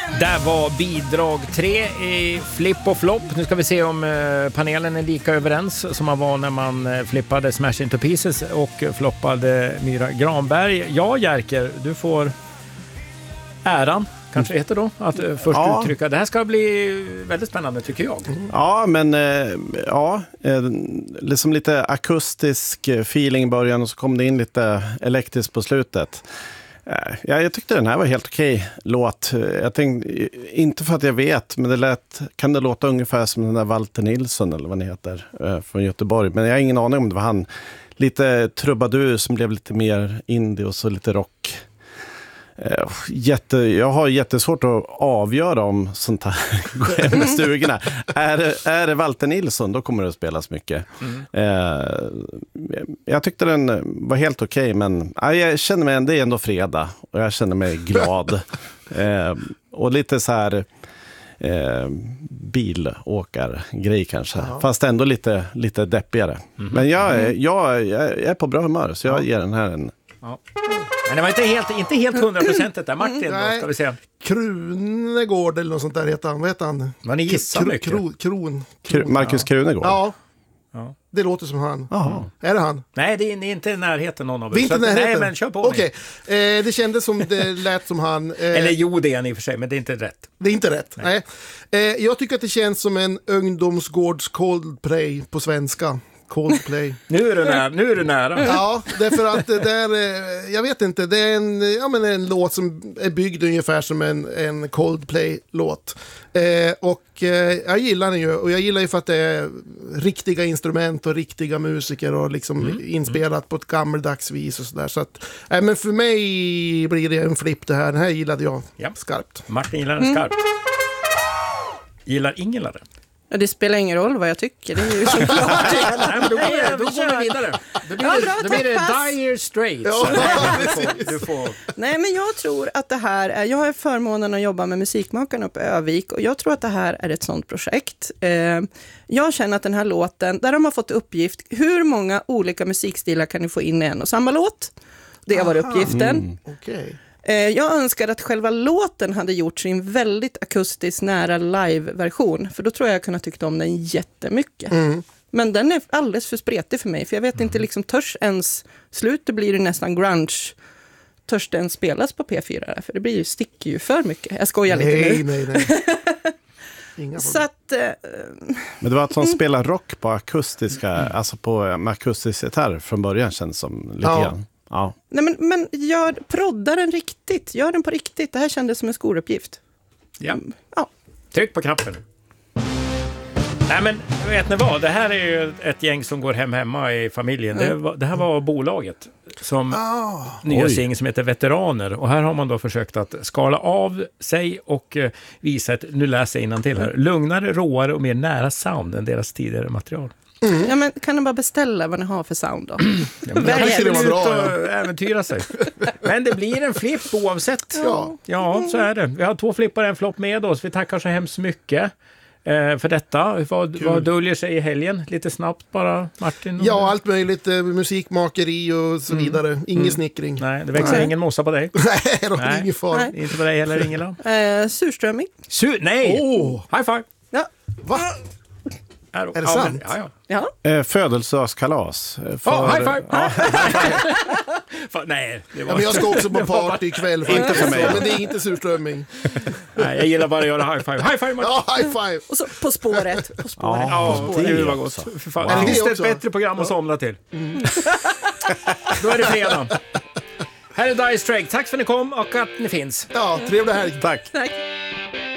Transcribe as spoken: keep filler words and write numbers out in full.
Där var bidrag tre i Flip och Flop. Nu ska vi se om eh, panelen är lika överens som man var när man eh, flippade Smash Into Pieces och floppade Myra Granberg. Ja, Jerker, du får äran, kanske heter då, att eh, först ja. uttrycka. Det här ska bli väldigt spännande, tycker jag. Ja, men eh, ja, eh, liksom lite akustisk feeling i början och så kom det in lite elektriskt på slutet. Ja, jag tyckte den här var helt okej låt. Jag tänkte, inte för att jag vet, men det lät, kan det låta ungefär som den där Walter Nilsson eller vad ni heter, från Göteborg. Men jag har ingen aning om det var han. Lite trubadur som blev lite mer indie och så lite rock. Jätte, jag har jättesvårt att avgöra om sånt här går hem med stugorna. Är det, är det Walter Nilsson, då kommer det att spelas mycket. Mm. Eh, jag tyckte den var helt okej, okay, men ja, jag känner mig, det är ändå fredag och jag känner mig glad. eh, och lite så här eh, bilåkargrej kanske. Ja. Fast ändå lite, lite deppigare. Mm. Men jag, jag, jag är på bra humör, så jag ger den här en... Ja. Men det var inte helt, inte helt hundraprocentigt där. Martin, då ska vi se. Krunegård eller något sånt där heter han. Vad heter han? Vad ni gissar Kr- mycket. Kron, kron, kron. Marcus Krunegård? Ja. ja. Det låter som han. Aha. Är det han? Nej, det är, det är inte i närheten någon av er. Inte närheten? Nej, men kör på. Okej, okay. eh, det kändes som det lät som han. Eh, eller jo, det är han i och för sig, men det är inte rätt. Det är inte rätt, nej. nej. Eh, jag tycker att det känns som en ungdomsgårds Coldplay på svenska. Coldplay. nu, är du nära, nu är du nära. Ja, därför att det där, jag vet inte, det är en, ja, men en låt som är byggd ungefär som en, en Coldplay-låt. Eh, och eh, jag gillar den ju, och jag gillar ju för att det är riktiga instrument och riktiga musiker och liksom mm. inspelat mm. på ett gammaldags vis och sådär. Så att, eh, men för mig blir det en flipp det här. Den här gillade jag ja. skarpt. Martin gillar den skarpt. Mm. Gillar Ingela den? Ja, det spelar ingen roll vad jag tycker. Det är ju såklart. Nej, men då går, Nej, då går vi vidare. Då blir, ja, det, då blir det Dire Straits. Ja, du får, du får. Nej, men jag tror att det här är... Jag har förmånen att jobba med musikmakarna uppe i Övik. Och jag tror att det här är ett sånt projekt. Eh, jag känner att den här låten, där de har fått uppgift, hur många olika musikstilar kan ni få in i en och samma låt? Det har varit uppgiften. Mm. Okej. Okay. Jag önskar att själva låten hade gjort sin väldigt akustisk nära live-version. För då tror jag jag kunde tycka om den jättemycket. Mm. Men den är alldeles för spretig för mig. För jag vet inte, liksom törs ens... Slutet blir det nästan grunge. Törs den spelas på P fyra? För det blir ju, sticker ju för mycket. Jag skojar nej, lite nu. Nej, nej, nej. Så att... Eh, Men det var att de spelar rock på akustiska... Mm. Alltså på med akustisk gitarr från början känns som lite ja. grann. Ja. Nej, men, men gör, prodda den riktigt. Gör den på riktigt. Det här kändes som en skoluppgift. Ja. ja. Tryck på knappen. Nej, men vet ni vad? Det här är ju ett gäng som går hem hemma i familjen. Mm. Det, var, det här var bolaget som oh. nya sing som heter Veteraner. Och här har man då försökt att skala av sig och uh, visa ett, nu läser jag innantill här, lugnare, råare och mer nära sound än deras tidigare material. Mm. Ja, men kan de bara beställa vad ni har för sound då? Ja, men det här det bra, ja. äventyra sig. Men det blir en flipp oavsett. Ja, ja så är det. Vi har två flippar och en flopp med oss. Vi tackar så hemskt mycket eh, för detta. Vad, vad döljer sig i helgen? Lite snabbt bara, Martin? Ja, allt möjligt. Eh, musikmakeri och så vidare. Mm. Ingen mm. snickring. Nej, det växer Nej. ingen mossa på dig. Nej, det är ingen far. Nej. Inte på dig heller, Ingela. Eh, surströmming. Sur- Nej! Oh. High five! Ja. Va? Är, är det ja, sant? Men, ja, ja. ja. Eh, födelsedagskalas. För, oh, high five! Ja. För, nej, det var... ja, men jag ska också på party ikväll. Inte för mig. Men det är inte surströmming. Nej, jag gillar bara att göra high five. High five, Martin. Ja, high five. Och så På spåret. På spåret. Ja, på spåret. det var gott. För fan. Wow. Det finns det ett bättre program ja. att somna till. Mm. Då är det fredag. Här är Dire Straits. Tack för att ni kom och att ni finns. Ja, trevlig helg. Tack. Tack.